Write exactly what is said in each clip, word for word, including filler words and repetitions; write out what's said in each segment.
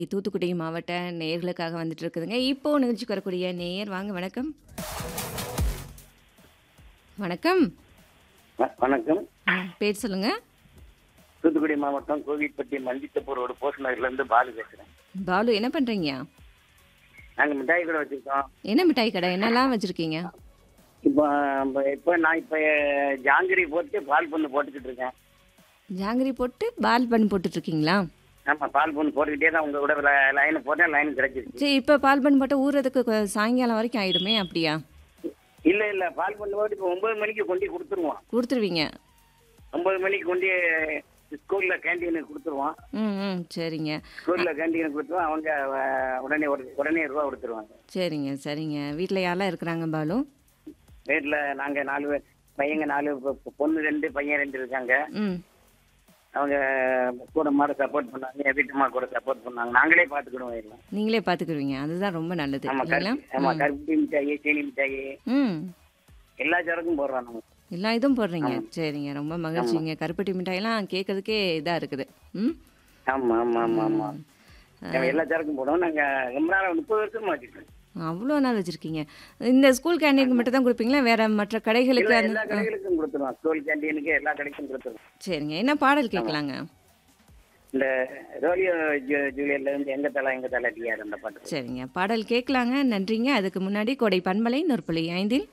தூத்துக்குடி மாவட்ட நேயர்களுக்காக வந்துட்டு இருக்குதுங்க. இப்போ நிகழ்ச்சிக்கு வரக்கூடிய நேயர் வாங்க. வணக்கம். வணக்கம். வ- வணக்கம். ஆ, பேர் சொல்லுங்க. தூத்துக்குடி மாவட்டம் கோவில்பட்டி மல்லித்தப்பூர் ரோடு போஸ்ட் நகர்ல இருந்து பாலு பேசுறேன். பாலு என்ன பண்றீங்க? நாங்க மிட்டாய் கடை வச்சிருக்கோம். என்ன மிட்டாய் கடை? என்னெல்லாம் வச்சிருக்கீங்க? இப்போ இப்போ நான் இப்போ ஜாங்கிரி போட்டு பால் பொண்ணு போட்டுக்கிட்டு இருக்கேன். ஜாங்கிரி போட்டு பால் பண்ணி போட்டுட்டு இருக்கீங்களா? ஆமா, பால் பொண்ணு போட்டுக்கிட்டே தான் உங்க கூட லைன் போட்டேன், லைன் கிடைச்சிருச்சு. சரி, இப்போ பால் பண்ணி போட்டால் ஊறுறதுக்கு கொ- சாயங்காலம் வரைக்கும் ஆயிடுமே, அப்படியா? இல்ல இல்ல, பால் பொண்ணு போட்டு இப்போ ஒன்பது மணிக்கு கொண்டு கொடுத்துருவோம். கொடுத்துருவீங்க. ஒன்பது மணிக்கு கொண்டு ஸ்கூல்ல கேண்டீனுக்கு கொடுத்துருவோம். ம் ம் சரிங்க. ஸ்கூல்ல கேண்டீனுக்கு கொடுத்துருவோம். அவங்க அஹ், உடனே ஒரு- உடனே ரூபா கொடுத்துருவாங்க. சரிங்க சரிங்க. வீட்டில் யாரெல்லாம் இருக்கிறாங்க பாலு? வீட்டுல நாங்க நாலு பேர், பையங்க நாலு, பொ- பொண்ணு ரெண்டு, பையன் ரெண்டு இருக்காங்க. ம் அவங்க கூட மாட சப்போர்ட் பண்ணாங்க, என் வீட்டுமா கூட சப்போர்ட் பண்ணாங்க. நாங்களே பாத்துக்கிடுவோம் எல்லாம். நீங்களே பார்த்துக்குருவீங்க. அதுதான் ரொம்ப நல்லது ஆமா, இல்லைங்களா? கருப்பு ஆமா கருப்பட்டி மிட்டாயி, சீனி மிட்டாயி, ம் எல்லா சரக்கும் போடுறோம் நம்ம. எல்லா இதுவும் போடுறீங்க. சரிங்க, ரொம்ப மகிழ்ச்சிங்க. கருப்பட்டி மிட்டாயெல்லாம் கேட்கறதுக்கே இதாக இருக்குது. ம் ஆமா ஆமா ஆமா ஆமா நம்ம எல்லா சரக்கும் போடுவோம். நாங்க ரொம்ப நாள் முப்பது வருஷமா வச்சுக்கோம். அவ்வளோ நாள் வச்சுருக்கீங்க. இந்த ஸ்கூல் கேண்டீனுக்கு மட்டும் தான் கொடுப்பீங்களா? வேற மற்ற கடைகளுக்கு? அந்த எல்லா கடைகளுக்கும் கொடுத்துருவோம். ஸ்கூல் கேண்டீனுக்கு எல்லா கடைக்கும் கொடுத்துருவோம். சரிங்க. என்ன பாடல் கேட்கலாங்க? இந்த ரோலியோ ஜூ- ஜூலியர்ல இருந்து எங்க தலை எங்க தலை டிஆர் அந்த பாட்டு. சரிங்க, பாடல் கேட்கலாங்க. நன்றிங்க. அதுக்கு முன்னாடி கோடை பண்பலை நூற்புள்ளி ஐந்தில்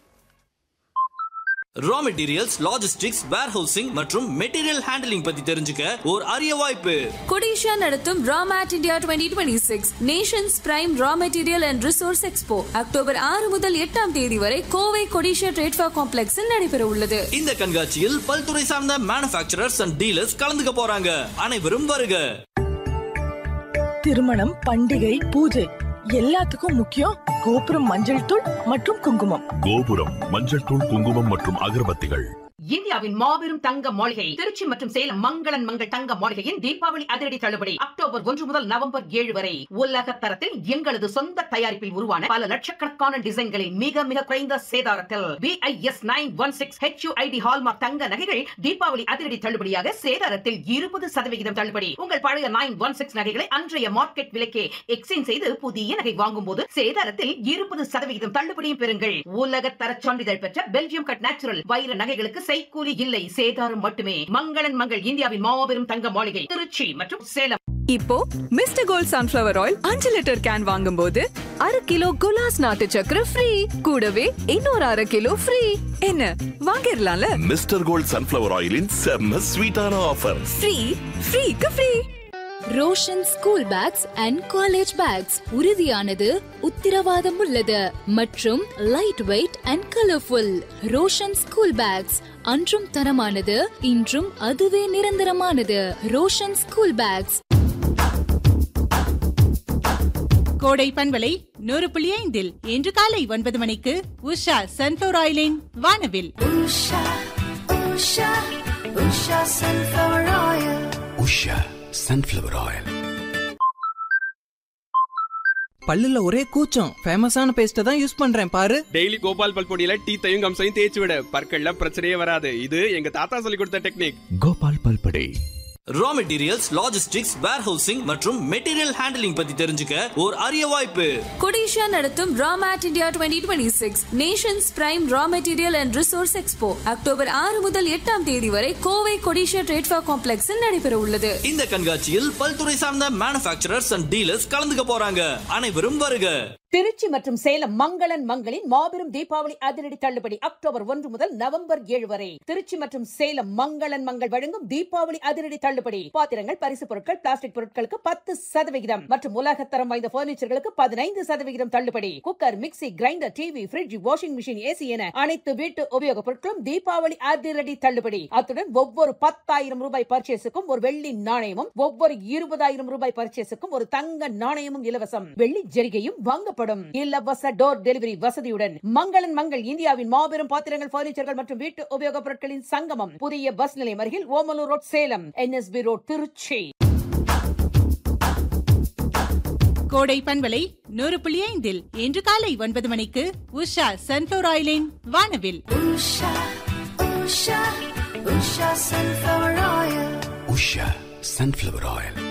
ரா மெட்டீரியல்ஸ், லாஜிஸ்டிக்ஸ், வேர்ஹவுசிங் மற்றும் மெட்டீரியல் ஹேண்டலிங் பத்தி தெரிஞ்சுக்க ஒரு அரிய வாய்ப்பு. கொடிஷா நடத்தும் ராமேட் India twenty twenty six Nations prime raw material and resource expo October ஆறு முதல் எட்டாம் தேதி வரை கோவை கொடிஷா ட்ரேட் ஃபேர் காம்ப்ளெக்ஸில் நடைபெற உள்ளது. இந்த கண்காட்சியில் பல்துறை சார்ந்த மேனுஃபேக்சரர்ஸ் அண்ட் டீலர்ஸ் கலந்துக்க போறாங்க. அனைவரும் வருக. திருமணம், பண்டிகை, பூஜை எல்லாத்துக்கும் முக்கியம் கோபுரம் மஞ்சள் தூள் மற்றும் குங்குமம். கோபுரம் மஞ்சள் தூள், குங்குமம் மற்றும் அகர்பத்திகள். இந்தியாவின் மாபெரும் தங்க மாளிகை திருச்சி மற்றும் சேலம் மங்களன் மங்கள் தங்க மாளிகையின் தீபாவளி அதிரடி தள்ளுபடி அக்டோபர் ஒன்று முதல் நவம்பர் ஏழு வரை. உலக தரத்தில் எங்களது சொந்த தயாரிப்பில் உருவான பல லட்சக்கணக்கான டிசைன்களில் மிக மிக குறைந்த சேதாரத்தில் BIS nine one six HUID hallmark தங்க நகைகள் தீபாவளி அதிரடி தள்ளுபடியாக சேதாரத்தில் இருபது சதவிகிதம் தள்ளுபடி. உங்கள் பழைய நைன் ஒன் சிக்ஸ் நகைகளை அன்றைய மார்க்கெட் விலைக்கே எக்ஸ்சேஞ்ச் செய்து புதிய நகை வாங்கும் போது சேதாரத்தில் இருபது சதவிகிதம் தள்ளுபடியும் பெறுங்கள். உலக தர சான்றிதழ் பெற்ற பெல்ஜியம் கட் நேச்சுரல் வைர நகைகளுக்கு செய்கூலி இல்லை, சேதாரம் மட்டுமே. மங்களன் மங்கள் இந்தியாவின் மாபெரும் தங்க மாளிகை திருச்சி மற்றும் சேலம். இப்போ மிஸ்டர் கோல்ட் சன்ஃபிளவர் ஆயில் அஞ்சு லிட்டர் கேன் வாங்கும்போது அரை கிலோ குலாஸ் நாட்டு சக்கரை ஃப்ரீ, கூடவே இன்னொரு அரை கிலோ ஃப்ரீ. என்ன வாங்கிடலாம்ல? மிஸ்டர் கோல்ட் சன்ஃபிளவர் ஆயிலின் செம்ம ஸ்வீட்டான offer. Free ஃப்ரீக்கு free. Roshan school packs and college bags உறுதியானது, உத்திரவாதம் உள்ளது மற்றும் light weight and colourful. Roshan school packs அன்றும் தரமானது, இன்றும் அதுவே நிரந்தரமானது. Roshan school packs. கோடை பண்பலை நூறு புள்ளி ஐந்தில் இன்று காலை ஒன்பது மணிக்கு உஷா சன்ஃபிளவர் ஆயிலின் வானவில். Usha sunflower oil. பல்லுல ஒரே கூச்சம், ஃபேமஸான பேஸ்ட தான் யூஸ் பண்றேன் பாரு. டெய்லி கோபால் பல் பொடியில டீத்தையும் கம்சையும் தேய்ச்சி விட, பற்கள்ல பிரச்சனையே வராது. இது எங்க தாத்தா சொல்லி கொடுத்த technique. Gopal பல்படை. Raw materials, logistics, warehousing மற்றும் மெட்டீரியல் ஹேண்டலிங் பத்தி தெரிஞ்சுக்க ஒரு அரிய வாய்ப்பு. கொடிஷா நடத்தும் ராமேட் India twenty twenty six Nations prime raw material and resource expo October ஆறு முதல் எட்டாம் தேதி வரை கோவை கொடிஷா ட்ரேட் ஃபேர் காம்ப்ளெக்ஸில் நடைபெற உள்ளது. இந்த கண்காட்சியில் பல்துறை சார்ந்த மேனுஃபேக்சரர்ஸ் அண்ட் டீலர்ஸ் கலந்துக்க போறாங்க. அனைவரும் வருக. திருச்சி மற்றும் சேலம் மங்களன் மங்களின் மாபெரும் தீபாவளி அதிரடி தள்ளுபடி அக்டோபர் ஒன்று முதல் நவம்பர் ஏழு வரை. திருச்சி மற்றும் சேலம் மங்களன் மங்கள் வழங்கும் தீபாவளி அதிரடி தள்ளுபடி. பாத்திரங்கள், பரிசு பொருட்கள், பிளாஸ்டிக் பொருட்களுக்கு பத்து சதவிகிதம் மற்றும் உலகத்தரம் வாய்ந்த பர்னிச்சர்களுக்கு பதினைந்து சதவிகிதம் தள்ளுபடி. Cooker, mixie, grinder, TV, bridge, washing machine, AC என அனைத்து வீட்டு உபயோக பொருட்களும் தீபாவளி அதிரடி தள்ளுபடி. அத்துடன் ஒவ்வொரு பத்தாயிரம் ரூபாய் பர்ச்சேஸுக்கும் ஒரு வெள்ளி நாணயமும், ஒவ்வொரு இருபதாயிரம் ரூபாய் பர்ச்சேஸுக்கும் ஒரு தங்க நாணயமும் இலவசம். வெள்ளி ஜரிகையும் வாங்க இலவச டோர் டெலிவரி வசதியுடன். மங்களன் மங்கள் இந்தியாவின் மாபெரும் பாத்திரங்கள், பர்னிச்சர்கள் மற்றும் வீட்டு உபயோக பொருட்களின் சங்கமம். புதிய பஸ் நிலையம் அருகில் Omalur road, Salem. NSP road, Trichy. கோடை பண்பலை நூறு புள்ளி ஐந்தில் இன்று காலை ஒன்பது மணிக்கு உஷா சன்ஃபிளவர் ஆயிலின் வானவில். Usha sunflower oil.